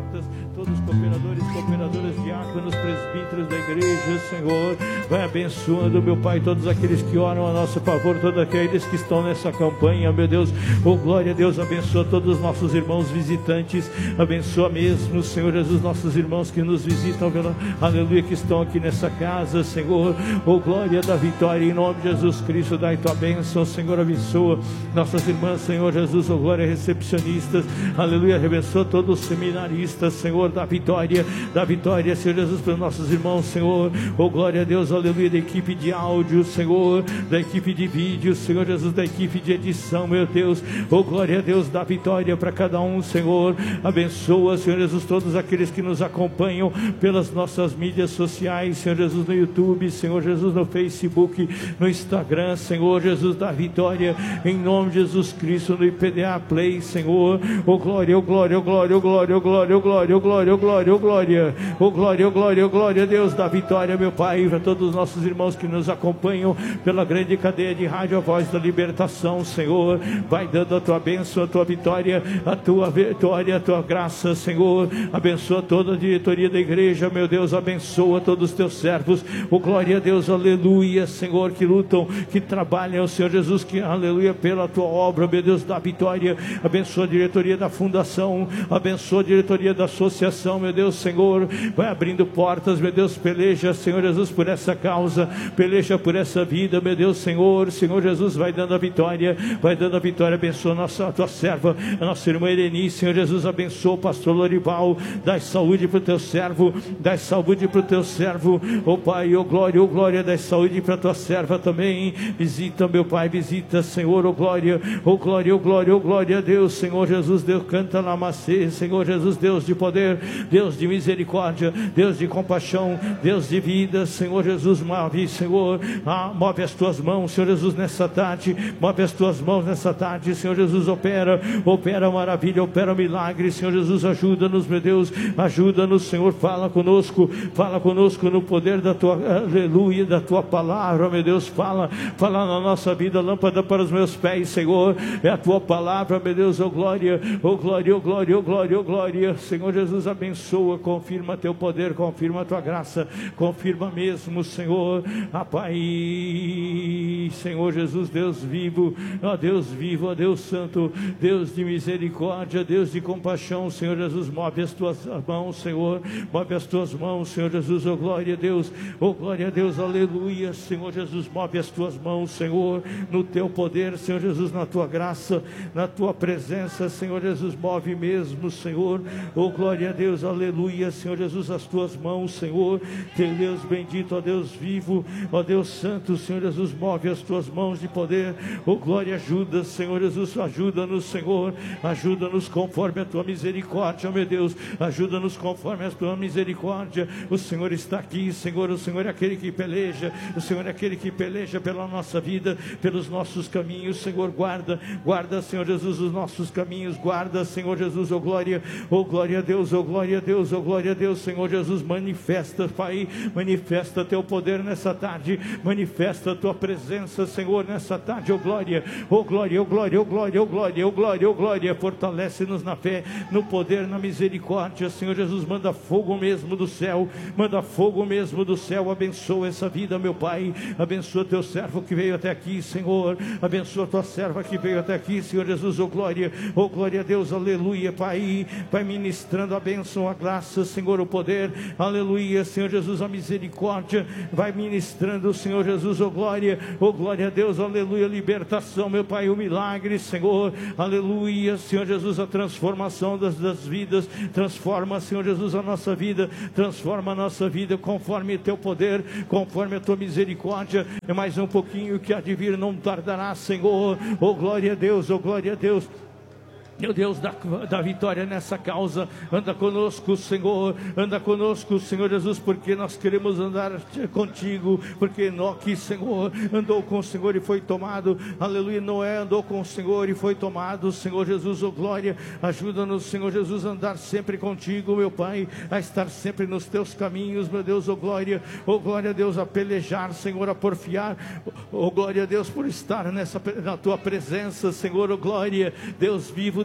portas, todos os cooperadores, cooperadoras, diáconos, presbíteros da igreja, Senhor, vai abençoando, meu Pai, todos aqueles que oram a nosso favor, todos aqueles que estão nessa campanha, meu Deus, oh glória a Deus, abençoa todos os nossos irmãos visitantes, abençoa mesmo, Senhor Jesus, nossos irmãos que nos visitam, aleluia, que estão aqui nessa casa, Senhor, oh glória da vitória, em nome de Jesus Cristo, dai tua bênção, Senhor, abençoa nossas irmãs, Senhor Jesus, oh glória, recepcionistas, aleluia, abençoa todos os seminaristas, Senhor, da vitória, Senhor Jesus, para os nossos irmãos, Senhor, oh glória a Deus, aleluia, da equipe de áudio, Senhor, da equipe de vídeo, Senhor Jesus, da equipe de edição, meu Deus, oh glória a Deus, da vitória para cada um, Senhor, abençoa, Senhor Jesus, todos aqueles que nos acompanham pelas nossas mídias sociais, Senhor Jesus, no YouTube, Senhor Jesus, no Facebook, no Instagram, Senhor Jesus, da vitória, em nome de Jesus Cristo, no IPDA Play, Senhor, oh glória, oh glória, oh glória, oh glória, oh glória, oh glória, oh glória, oh glória, oh glória, oh glória, oh glória, oh glória, Deus da vitória, meu Pai, para todos os nossos irmãos que nos acompanham pela grande cadeia de rádio, a voz da libertação, Senhor, vai dando a tua bênção, a tua vitória, a tua vitória, a tua graça, Senhor, abençoa toda a diretoria da igreja, meu Deus, abençoa todos os teus servos, oh glória a Deus, aleluia, Senhor, que lutam, que trabalham, Senhor Jesus, que aleluia, pela tua obra, meu Deus, da vitória, abençoa a diretoria da fundação, abençoa a diretoria da associação, meu Deus, Senhor, vai abrindo portas, meu Deus, peleja, Senhor Jesus, por essa causa, peleja por essa vida, meu Deus, Senhor Jesus, vai dando a vitória, abençoa a tua serva, a nossa irmã Eleni, Senhor Jesus, abençoa o pastor Lorival, dá saúde para o teu servo, dá saúde para o teu servo, oh Pai, oh glória, dá saúde para a tua serva também, visita, meu Pai, visita, Senhor, oh glória, oh glória, oh glória, oh glória a Deus, Senhor Jesus, Deus canta na macê, Senhor Jesus, Deus de poder, Deus de misericórdia, Deus de compaixão, Deus de vida, Senhor Jesus, move, Senhor, move as tuas mãos, Senhor Jesus, nessa tarde, move as tuas mãos nessa tarde, Senhor Jesus, opera maravilha, opera milagre, Senhor Jesus, ajuda-nos, meu Deus, ajuda-nos, Senhor, fala conosco no poder da tua, aleluia, da tua palavra, meu Deus, fala na nossa vida, lâmpada para os meus pés, Senhor, é a tua palavra, meu Deus, oh glória, oh glória, oh glória, oh glória, oh glória, Senhor Jesus, abençoa, confirma teu poder, confirma a tua graça, confirma mesmo, Senhor, Pai, Senhor Jesus, Deus vivo, ó Deus santo, Deus de misericórdia, Deus de compaixão, Senhor Jesus, move as tuas mãos, Senhor, move as tuas mãos, Senhor Jesus, oh glória a Deus, aleluia, Senhor Jesus, move as tuas mãos, Senhor, no teu poder, Senhor Jesus, na tua graça, na tua presença, Senhor Jesus, move mesmo, Senhor, oh glória a Deus, aleluia, Senhor Jesus, as tuas mãos, Senhor, teu Deus bendito, ó Deus vivo, ó Deus santo, Senhor Jesus, move as tuas mãos de poder, oh glória, ajuda, Senhor Jesus, ajuda-nos, Senhor, ajuda-nos conforme a tua misericórdia, meu Deus, ajuda-nos conforme a tua misericórdia, o Senhor está aqui, Senhor, o Senhor é aquele que peleja, o Senhor é aquele que peleja pela nossa vida, pelos nossos caminhos, Senhor, guarda, Senhor Jesus, os nossos caminhos, guarda, Senhor Jesus, oh glória a Deus, oh glória a Deus, oh glória a Deus, Senhor Jesus, manifesta, Pai, manifesta teu poder nessa tarde, manifesta a tua presença, Senhor, nessa tarde, oh glória, oh glória, oh glória, oh glória, oh glória, oh glória, oh glória, fortalece-nos na fé, no poder, na misericórdia, Senhor Jesus, manda fogo mesmo do céu, abençoa essa vida, meu Pai, abençoa teu servo que veio até aqui, Senhor, abençoa tua serva que veio até aqui, Senhor Jesus, oh glória a Deus, aleluia, Pai, vai ministrando a bênção, a graça, Senhor, o poder, aleluia, Senhor Jesus, a misericórdia, vai ministrando, Senhor Jesus, oh glória a Deus, aleluia, libertação, meu Pai, o milagre, Senhor, aleluia, Senhor Jesus, a transformação das vidas, transforma, Senhor Jesus, a nossa vida, transforma a nossa vida conforme teu poder, conforme a tua misericórdia, é mais um pouquinho que há de vir, não tardará, Senhor, oh glória a Deus, oh glória a Deus. Meu Deus da vitória nessa causa, anda conosco, Senhor Jesus, porque nós queremos andar contigo, porque Enoque, Senhor, andou com o Senhor e foi tomado, aleluia, Noé andou com o Senhor e foi tomado, Senhor Jesus, oh glória, ajuda-nos, Senhor Jesus, a andar sempre contigo, meu Pai, a estar sempre nos teus caminhos, meu Deus, oh glória a Deus, a pelejar, Senhor, a porfiar, oh glória a Deus, por estar na tua presença, Senhor, oh glória, Deus vivo,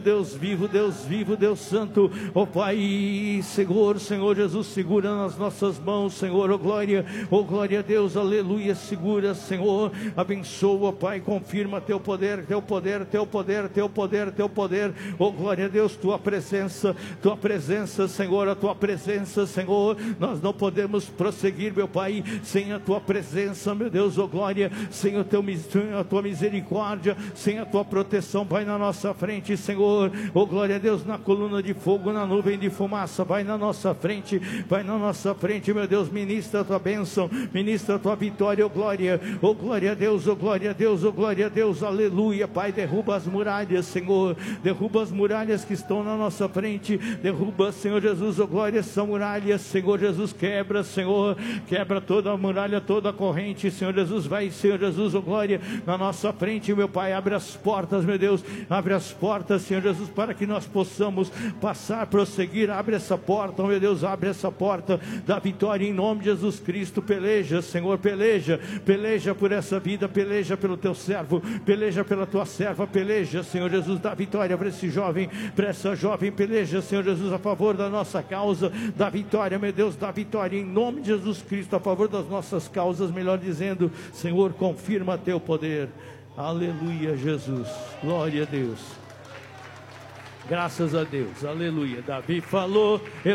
Deus vivo, Deus vivo, Deus santo, ó Pai, Senhor Jesus, segura nas nossas mãos, Senhor, ó glória a Deus, aleluia, segura, Senhor, abençoa, Pai, confirma teu poder, teu poder, teu poder, teu poder, teu poder, ó glória a Deus, tua presença, Senhor, a tua presença, Senhor, nós não podemos prosseguir, meu Pai, sem a tua presença, meu Deus, ó glória, sem a tua misericórdia, sem a tua proteção, Pai, na nossa frente, Senhor, ó glória a Deus, na coluna de fogo, na nuvem de fumaça, vai na nossa frente, meu Deus, ministra a tua bênção, ministra a tua vitória, ó glória a Deus, ó glória a Deus, ó glória a Deus, aleluia, Pai, derruba as muralhas, Senhor, derruba as muralhas que estão na nossa frente, derruba, Senhor Jesus, ó glória, essa muralha, Senhor Jesus, quebra, Senhor, quebra toda a muralha, toda a corrente, Senhor Jesus, vai, Senhor Jesus, ó glória, na nossa frente, meu Pai, abre as portas, meu Deus, abre as portas, Senhor Jesus, para que nós possamos passar, prosseguir, abre essa porta, meu Deus, abre essa porta da vitória, em nome de Jesus Cristo, peleja, Senhor, peleja por essa vida, peleja pelo teu servo, peleja pela tua serva, peleja, Senhor Jesus, dá vitória para esse jovem, para essa jovem, peleja, Senhor Jesus, a favor da nossa causa, dá vitória, meu Deus, dá vitória, em nome de Jesus Cristo, a favor das nossas causas, melhor dizendo, Senhor, confirma teu poder, aleluia, Jesus, glória a Deus, graças a Deus, aleluia. Davi falou,